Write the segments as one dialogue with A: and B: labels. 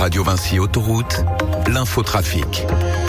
A: Radio Vinci Autoroute, l'infotrafic.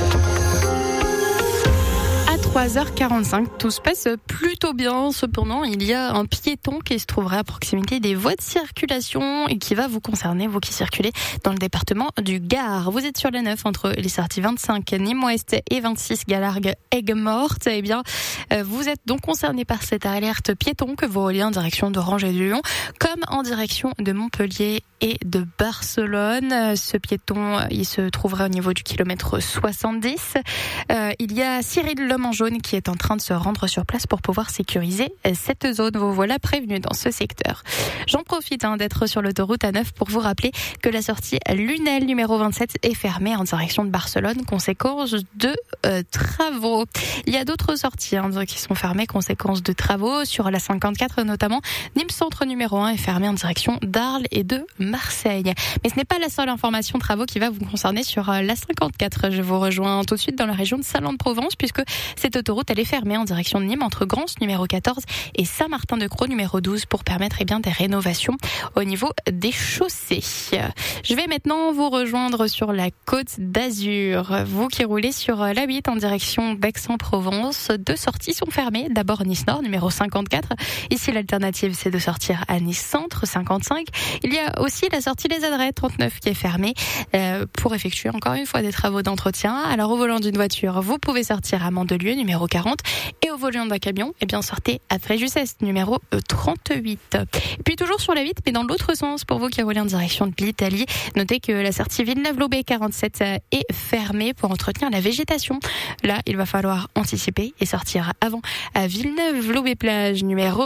B: 3h45, tout se passe plutôt bien. Cependant, il y a un piéton qui se trouverait à proximité des voies de circulation et qui va vous concerner, vous qui circulez dans le département du Gard. Vous êtes sur la 9 entre les sorties 25 Nîmes-Ouest et 26 Galargues Aigues-Mortes. Eh bien, vous êtes donc concerné par cette alerte piéton que vous reliez en direction d'Orange et de Lyon, comme en direction de Montpellier et de Barcelone. Ce piéton, il se trouverait au niveau du kilomètre 70. Il y a Cyril L'Homme en jaune qui est en train de se rendre sur place pour pouvoir sécuriser cette zone. Vous voilà prévenu dans ce secteur. J'en profite d'être sur l'autoroute A9 pour vous rappeler que la sortie Lunel numéro 27 est fermée en direction de Barcelone, conséquence de travaux. Il y a d'autres sorties qui sont fermées, conséquence de travaux sur la 54 notamment. Nîmes Centre numéro 1 est fermé en direction d'Arles et de Marseille. Mais ce n'est pas la seule information travaux qui va vous concerner sur la 54. Je vous rejoins tout de suite dans la région de Salon-de-Provence puisque cette autoroute, elle est fermée en direction de Nîmes entre Grance numéro 14 et Saint-Martin-de-Crau numéro 12 pour permettre des rénovations au niveau des chaussées. Je vais maintenant vous rejoindre sur la Côte d'Azur. Vous qui roulez sur la 8 en direction d'Aix-en-Provence, deux sorties sont fermées. D'abord Nice Nord numéro 54. Ici, l'alternative, c'est de sortir à Nice Centre 55. Il y a aussi la sortie Les Adrets 39 qui est fermée pour effectuer encore une fois des travaux d'entretien. Alors au volant d'une voiture, vous pouvez sortir à Mandelieu numéro 40 et au volant d'un camion, sortez à Fréjus-Est numéro 38. Et puis toujours sur la 8, mais dans l'autre sens pour vous qui roulez en direction de l'Italie, notez que la sortie Villeneuve-Lobé 47 est fermée pour entretenir la végétation. Là, il va falloir anticiper et sortir avant à Villeneuve-Lobé-Plage numéro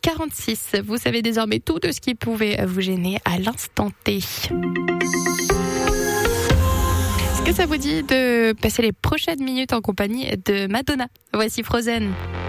B: 46. Vous savez désormais tout de ce qui pouvait vous gêner à l'instant T. Est-ce que ça vous dit de passer les prochaines minutes en compagnie de Madonna? Voici Frozen.